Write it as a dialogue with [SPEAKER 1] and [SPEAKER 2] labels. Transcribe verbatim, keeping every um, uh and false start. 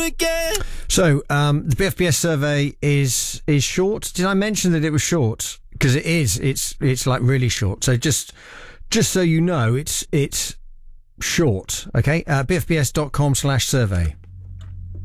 [SPEAKER 1] again.
[SPEAKER 2] So um, the B F B S survey is is short. Did I mention that it was short? Because it is. It's it's like really short. So just just so you know, it's it's short. Okay. Uh, B F B S dot com slash survey.